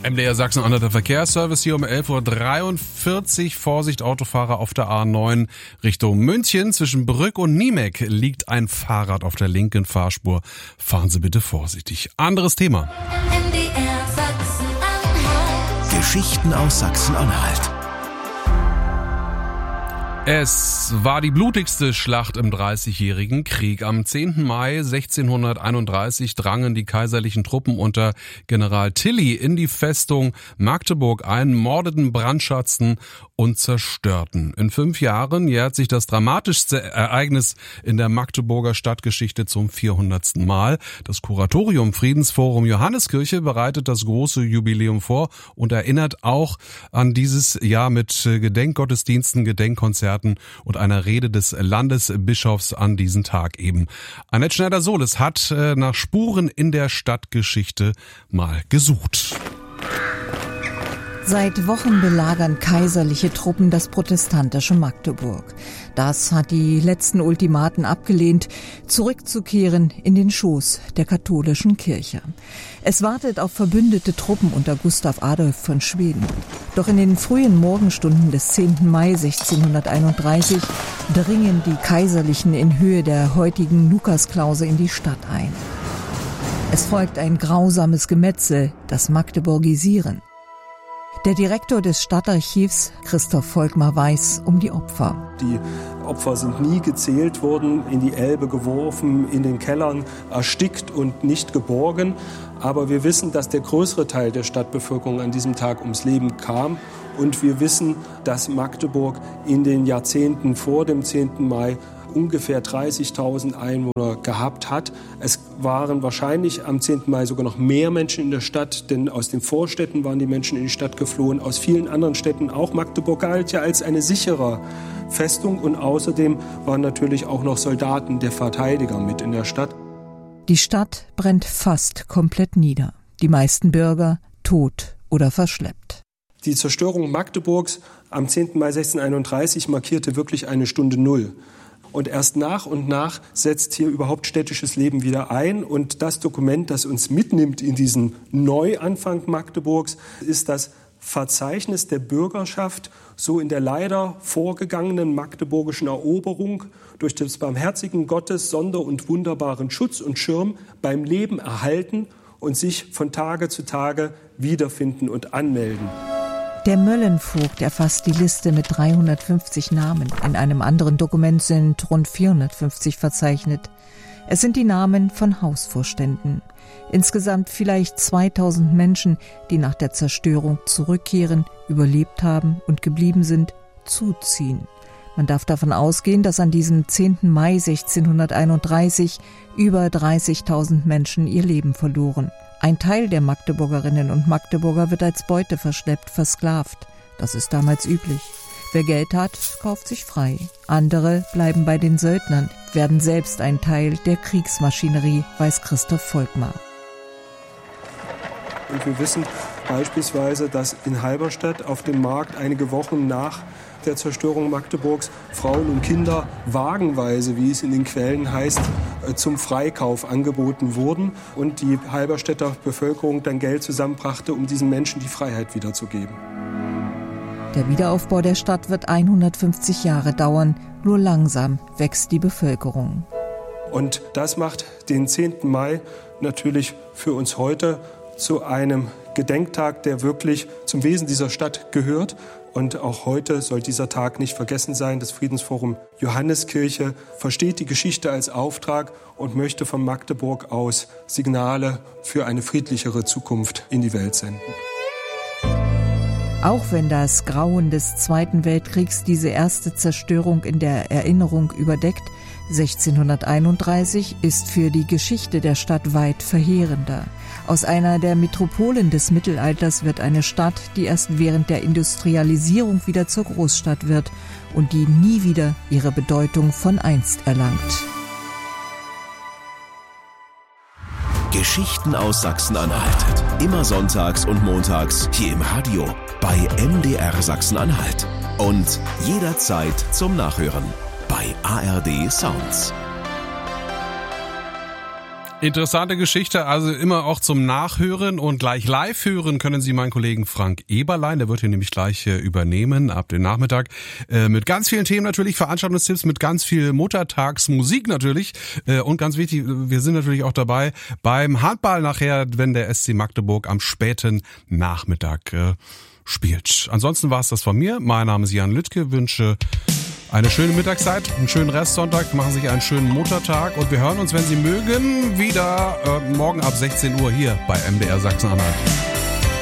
MDR Sachsen-Anhalt, der Verkehrsservice hier um 11:43 Uhr. Vorsicht, Autofahrer auf der A9 Richtung München. Zwischen Brück und Niemek liegt ein Fahrrad auf der linken Fahrspur. Fahren Sie bitte vorsichtig. Anderes Thema. MDR Sachsen-Anhalt. Geschichten aus Sachsen-Anhalt. Es war die blutigste Schlacht im Dreißigjährigen Krieg. Am 10. Mai 1631 drangen die kaiserlichen Truppen unter General Tilly in die Festung Magdeburg ein, mordeten, brandschatzten und zerstörten. In 5 Jahren jährt sich das dramatischste Ereignis in der Magdeburger Stadtgeschichte zum 400. Mal. Das Kuratorium Friedensforum Johanneskirche bereitet das große Jubiläum vor und erinnert auch an dieses Jahr mit Gedenkgottesdiensten, Gedenkkonzerten und einer Rede des Landesbischofs an diesen Tag eben. Annette Schneider-Sohles hat nach Spuren in der Stadtgeschichte mal gesucht. Seit Wochen belagern kaiserliche Truppen das protestantische Magdeburg. Das hat die letzten Ultimaten abgelehnt, zurückzukehren in den Schoß der katholischen Kirche. Es wartet auf verbündete Truppen unter Gustav Adolf von Schweden. Doch in den frühen Morgenstunden des 10. Mai 1631 dringen die Kaiserlichen in Höhe der heutigen Lukasklause in die Stadt ein. Es folgt ein grausames Gemetzel, das Magdeburgisieren. Der Direktor des Stadtarchivs, Christoph Volkmar, weiß um die Opfer. Die Opfer sind nie gezählt worden, in die Elbe geworfen, in den Kellern erstickt und nicht geborgen. Aber wir wissen, dass der größere Teil der Stadtbevölkerung an diesem Tag ums Leben kam. Und wir wissen, dass Magdeburg in den Jahrzehnten vor dem 10. Mai ungefähr 30.000 Einwohner gehabt hat. Es waren wahrscheinlich am 10. Mai sogar noch mehr Menschen in der Stadt, denn aus den Vorstädten waren die Menschen in die Stadt geflohen, aus vielen anderen Städten auch. Magdeburg galt ja als eine sichere Festung und außerdem waren natürlich auch noch Soldaten der Verteidiger mit in der Stadt. Die Stadt brennt fast komplett nieder. Die meisten Bürger tot oder verschleppt. Die Zerstörung Magdeburgs am 10. Mai 1631 markierte wirklich eine Stunde Null. Und erst nach und nach setzt hier überhaupt städtisches Leben wieder ein. Und das Dokument, das uns mitnimmt in diesen Neuanfang Magdeburgs, ist das Verzeichnis der Bürgerschaft, so in der leider vorgegangenen magdeburgischen Eroberung durch des barmherzigen Gottes Sonder- und wunderbaren Schutz und Schirm beim Leben erhalten und sich von Tage zu Tage wiederfinden und anmelden. Der Möllenvogt erfasst die Liste mit 350 Namen. In einem anderen Dokument sind rund 450 verzeichnet. Es sind die Namen von Hausvorständen. Insgesamt vielleicht 2000 Menschen, die nach der Zerstörung zurückkehren, überlebt haben und geblieben sind, zuziehen. Man darf davon ausgehen, dass an diesem 10. Mai 1631 über 30.000 Menschen ihr Leben verloren. Ein Teil der Magdeburgerinnen und Magdeburger wird als Beute verschleppt, versklavt. Das ist damals üblich. Wer Geld hat, kauft sich frei. Andere bleiben bei den Söldnern, werden selbst ein Teil der Kriegsmaschinerie, weiß Christoph Volkmar. Und wir wissen beispielsweise, dass in Halberstadt auf dem Markt einige Wochen nach der Zerstörung Magdeburgs Frauen und Kinder wagenweise, wie es in den Quellen heißt, zum Freikauf angeboten wurden und die Halberstädter Bevölkerung dann Geld zusammenbrachte, um diesen Menschen die Freiheit wiederzugeben. Der Wiederaufbau der Stadt wird 150 Jahre dauern, nur langsam wächst die Bevölkerung. Und das macht den 10. Mai natürlich für uns heute zu einem Gedenktag, der wirklich zum Wesen dieser Stadt gehört. Und auch heute soll dieser Tag nicht vergessen sein. Das Friedensforum Johanneskirche versteht die Geschichte als Auftrag und möchte von Magdeburg aus Signale für eine friedlichere Zukunft in die Welt senden. Auch wenn das Grauen des Zweiten Weltkriegs diese erste Zerstörung in der Erinnerung überdeckt, 1631 ist für die Geschichte der Stadt weit verheerender. Aus einer der Metropolen des Mittelalters wird eine Stadt, die erst während der Industrialisierung wieder zur Großstadt wird und die nie wieder ihre Bedeutung von einst erlangt. Geschichten aus Sachsen-Anhalt. Immer sonntags und montags hier im Radio bei MDR Sachsen-Anhalt. Und jederzeit zum Nachhören bei ARD Sounds. Interessante Geschichte, also immer auch zum Nachhören und gleich live hören können Sie meinen Kollegen Frank Eberlein, der wird hier nämlich gleich übernehmen ab dem Nachmittag mit ganz vielen Themen natürlich, Veranstaltungstipps, mit ganz viel Muttertagsmusik natürlich und ganz wichtig, wir sind natürlich auch dabei beim Handball nachher, wenn der SC Magdeburg am späten Nachmittag spielt. Ansonsten war es das von mir, mein Name ist Jan Lüttke, wünsche eine schöne Mittagszeit, einen schönen Restsonntag, machen Sie sich einen schönen Muttertag und wir hören uns, wenn Sie mögen, wieder morgen ab 16 Uhr hier bei MDR Sachsen-Anhalt.